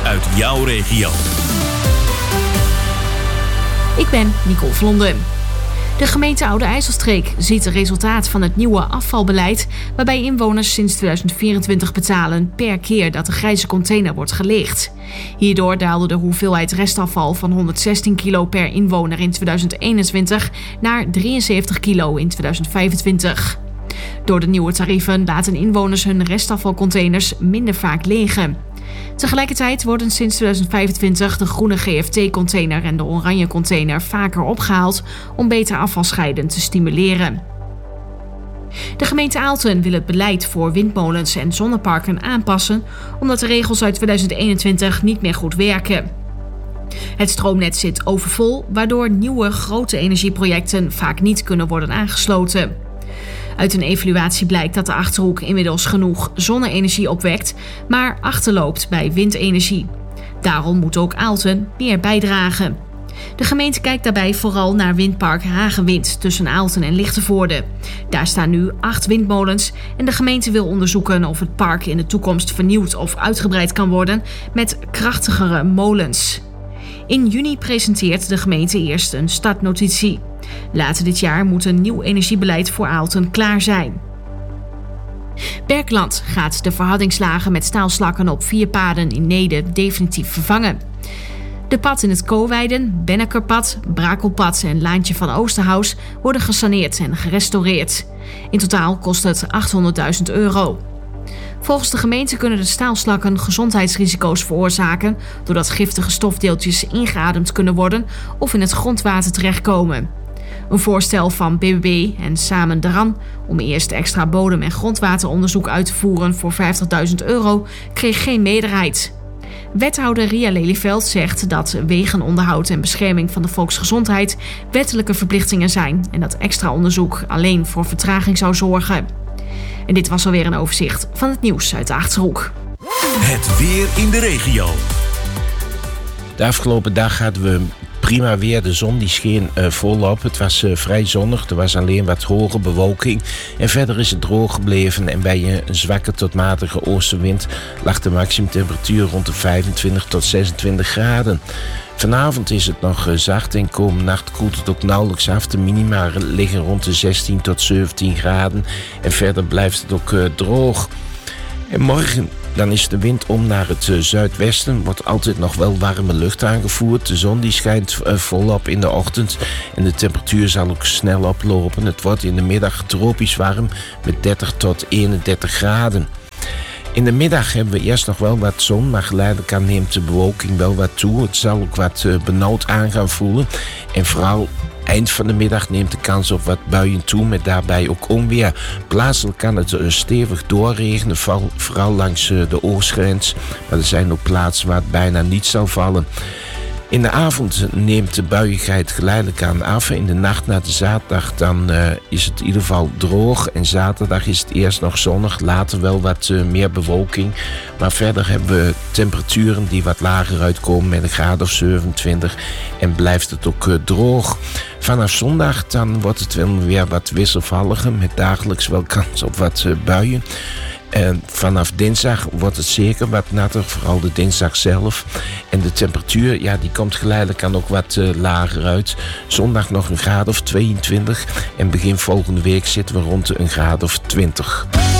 uit jouw regio. Ik ben Nicole Vlonderen. De gemeente Oude IJsselstreek ziet het resultaat van het nieuwe afvalbeleid, waarbij inwoners sinds 2024 betalen per keer dat de grijze container wordt geleegd. Hierdoor daalde de hoeveelheid restafval van 116 kilo per inwoner in 2021 naar 73 kilo in 2025. Door de nieuwe tarieven laten inwoners hun restafvalcontainers minder vaak legen. Tegelijkertijd worden sinds 2025 de groene GFT-container en de oranje container vaker opgehaald om beter afvalscheiden te stimuleren. De gemeente Aalten wil het beleid voor windmolens en zonneparken aanpassen omdat de regels uit 2021 niet meer goed werken. Het stroomnet zit overvol, waardoor nieuwe grote energieprojecten vaak niet kunnen worden aangesloten. Uit een evaluatie blijkt dat de Achterhoek inmiddels genoeg zonne-energie opwekt, maar achterloopt bij windenergie. Daarom moet ook Aalten meer bijdragen. De gemeente kijkt daarbij vooral naar windpark Hagenwind tussen Aalten en Lichtenvoorde. Daar staan nu 8 windmolens en de gemeente wil onderzoeken of het park in de toekomst vernieuwd of uitgebreid kan worden met krachtigere molens. In juni presenteert de gemeente eerst een startnotitie. Later dit jaar moet een nieuw energiebeleid voor Aalten klaar zijn. Berkland gaat de verhardingslagen met staalslakken op 4 paden in Neede definitief vervangen. De pad in het Kooweiden, Bennekerpad, Brakelpad en Laantje van Oosterhuis worden gesaneerd en gerestaureerd. In totaal kost het €800.000. Volgens de gemeente kunnen de staalslakken gezondheidsrisico's veroorzaken doordat giftige stofdeeltjes ingeademd kunnen worden of in het grondwater terechtkomen. Een voorstel van BBB en Samen Daran om eerst extra bodem- en grondwateronderzoek uit te voeren voor €50.000 kreeg geen meerderheid. Wethouder Ria Lelyveld zegt dat wegenonderhoud en bescherming van de volksgezondheid wettelijke verplichtingen zijn en dat extra onderzoek alleen voor vertraging zou zorgen. En dit was alweer een overzicht van het nieuws uit de Achterhoek. Het weer in de regio. De afgelopen dag hadden we prima weer. De zon die scheen volop. Het was vrij zonnig. Er was alleen wat hoge bewolking. En verder is het droog gebleven. En bij een zwakke tot matige oostenwind lag de maximumtemperatuur rond de 25 tot 26 graden. Vanavond is het nog zacht en komende nacht koelt het ook nauwelijks af. De minima liggen rond de 16 tot 17 graden. En verder blijft het ook droog. En morgen dan is de wind om naar het zuidwesten. Wordt altijd nog wel warme lucht aangevoerd. De zon die schijnt volop in de ochtend. En de temperatuur zal ook snel oplopen. Het wordt in de middag tropisch warm met 30 tot 31 graden. In de middag hebben we eerst nog wel wat zon, maar geleidelijk aan neemt de bewolking wel wat toe. Het zal ook wat benauwd aan gaan voelen. En vooral eind van de middag neemt de kans op wat buien toe, met daarbij ook onweer. Plaatselijk kan het stevig doorregenen, vooral langs de oostgrens. Maar er zijn ook plaatsen waar het bijna niet zal vallen. In de avond neemt de buiigheid geleidelijk aan af. In de nacht naar de zaterdag dan is het in ieder geval droog. En zaterdag is het eerst nog zonnig, later wel wat meer bewolking. Maar verder hebben we temperaturen die wat lager uitkomen met een graad of 27. En blijft het ook droog. Vanaf zondag dan wordt het wel weer wat wisselvalliger met dagelijks wel kans op wat buien. En vanaf dinsdag wordt het zeker wat natter, vooral de dinsdag zelf. En de temperatuur, ja, die komt geleidelijk aan ook wat lager uit. Zondag nog een graad of 22 en begin volgende week zitten we rond een graad of 20.